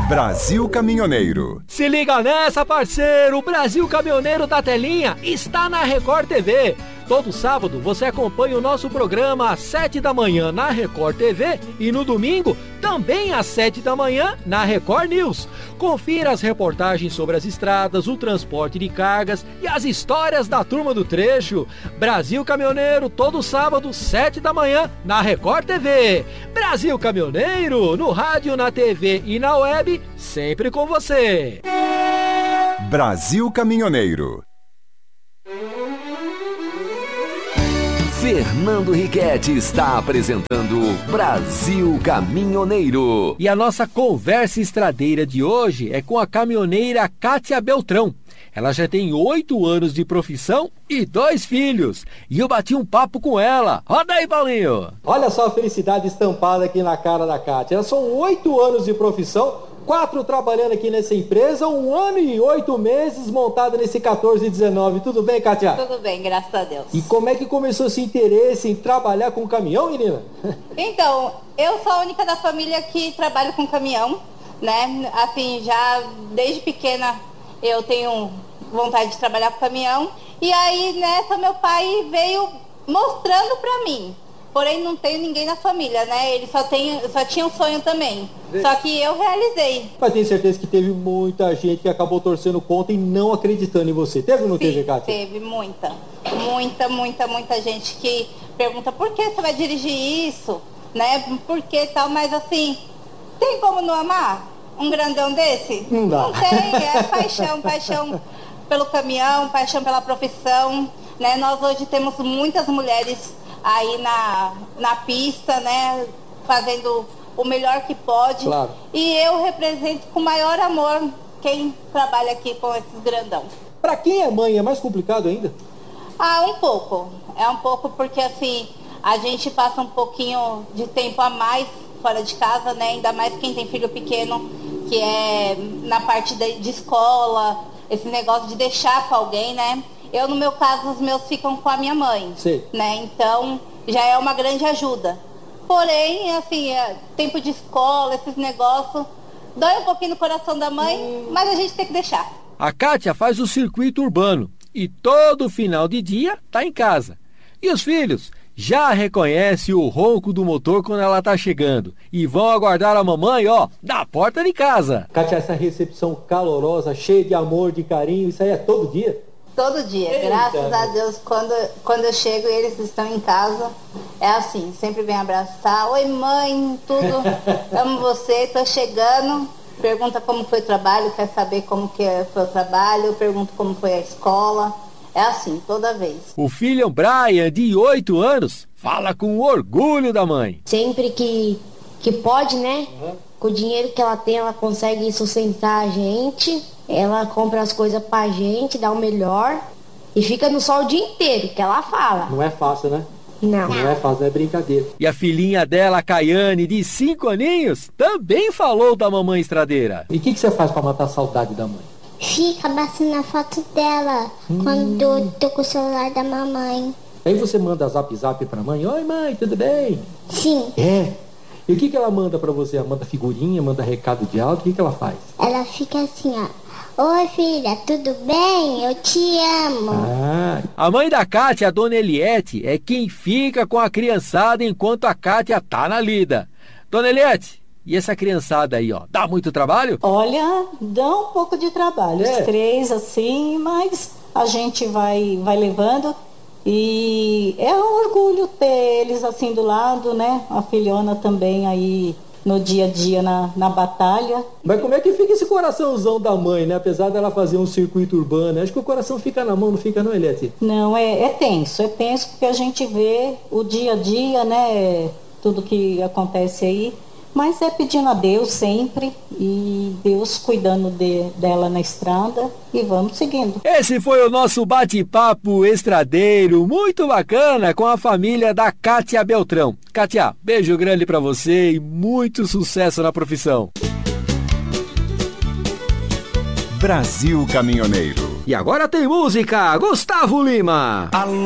Brasil Caminhoneiro. Se liga nessa, parceiro! O Brasil Caminhoneiro da Telinha está na Record TV. Todo sábado você acompanha o nosso programa às 7 da manhã na Record TV e no domingo também às 7 da manhã na Record News. Confira as reportagens sobre as estradas, o transporte de cargas e as histórias da turma do trecho. Brasil Caminhoneiro, todo sábado, 7 da manhã na Record TV. Brasil Caminhoneiro, no rádio, na TV e na web, sempre com você. Brasil Caminhoneiro. Fernando Riquetti está apresentando Brasil Caminhoneiro. E a nossa conversa estradeira de hoje é com a caminhoneira Kátia Beltrão. Ela já tem 8 anos de profissão e 2 filhos. E eu bati um papo com ela. Roda aí, Paulinho! Olha só a felicidade estampada aqui na cara da Kátia. São 8 anos de profissão, 4 trabalhando aqui nessa empresa, 1 ano e 8 meses montada nesse 1419. Tudo bem, Kátia? Tudo bem, graças a Deus. E como é que começou esse interesse em trabalhar com caminhão, menina? Então, eu sou a única da família que trabalha com caminhão, né? Assim, já desde pequena eu tenho vontade de trabalhar com caminhão. E aí, nessa, meu pai veio mostrando pra mim. Porém, não tenho ninguém na família, né? Ele só tinha um sonho também. Só que eu realizei. Mas tenho certeza que teve muita gente que acabou torcendo contra e não acreditando em você. Teve ou não teve, Kátia? Teve muita gente que pergunta por que você vai dirigir isso, né? Por que tal, mas assim, tem como não amar um grandão desse? Não dá. Não tem, é paixão pelo caminhão, paixão pela profissão, né? Nós hoje temos muitas mulheres aí na pista, né, fazendo o melhor que pode. Claro. E eu represento com maior amor quem trabalha aqui com esses grandão. Pra quem é mãe, é mais complicado ainda? Um pouco. É um pouco porque, assim, a gente passa um pouquinho de tempo a mais fora de casa, né, ainda mais quem tem filho pequeno, que é na parte de escola, esse negócio de deixar com alguém, né. Eu, no meu caso, os meus ficam com a minha mãe. Sim. Né? Então, já é uma grande ajuda. Porém, assim, tempo de escola, esses negócios, dói um pouquinho no coração da mãe, mas a gente tem que deixar. A Kátia faz o circuito urbano e todo final de dia tá em casa. E os filhos já reconhecem o ronco do motor quando ela tá chegando e vão aguardar a mamãe, ó, da porta de casa. Kátia, essa recepção calorosa, cheia de amor, de carinho, isso aí é todo dia? Todo dia, eita, graças a Deus, quando eu chego e eles estão em casa, é assim, sempre vem abraçar, oi mãe, tudo, amo você, tô chegando, pergunta como foi o trabalho, quer saber como que foi o trabalho, pergunto como foi a escola, é assim, toda vez. O filho Brian, de 8 anos, fala com orgulho da mãe. Sempre que pode, né, com o dinheiro que ela tem, ela consegue sustentar a gente. Ela compra as coisas pra gente, dá o melhor e fica no sol o dia inteiro, que ela fala. Não é fácil, né? Não. Não é fácil, não é brincadeira. E a filhinha dela, a Caiane, de 5 aninhos, também falou da mamãe estradeira. E o que você faz pra matar a saudade da mãe? Fica abaixando a foto dela quando eu tô com o celular da mamãe. Aí você manda zap pra mãe, oi mãe, tudo bem? Sim. É. E o que ela manda pra você? Ela manda figurinha, manda recado de áudio, o que ela faz? Ela fica assim, ó. Oi filha, tudo bem? Eu te amo. A mãe da Kátia, a dona Eliette, é quem fica com a criançada enquanto a Kátia tá na lida. Dona Eliette, e essa criançada aí, ó, dá muito trabalho? Olha, dá um pouco de trabalho, os 3 assim, mas a gente vai levando. E é um orgulho ter eles assim do lado, né? A filhona também aí no dia a dia na batalha. Mas como é que fica esse coraçãozão da mãe, né? Apesar dela fazer um circuito urbano, acho que o coração fica na mão, não fica não, Eliette? Não, é tenso porque a gente vê o dia a dia, né? Tudo que acontece aí. Mas é pedindo a Deus sempre e Deus cuidando dela na estrada e vamos seguindo. Esse foi o nosso bate-papo estradeiro, muito bacana, com a família da Kátia Beltrão. Kátia, beijo grande pra você e muito sucesso na profissão. Brasil Caminhoneiro. E agora tem música, Gustavo Lima.